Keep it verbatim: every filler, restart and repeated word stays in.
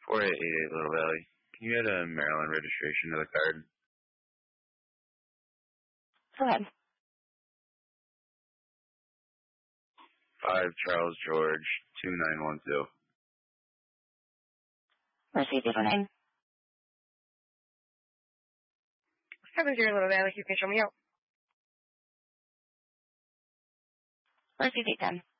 four eight eight eight Little Valley. Can you add a Maryland registration to the card? Go ahead. five Charles George two nine one two. Receipt date name. seven zero Little Valley. You can show me out. Receipt date ten.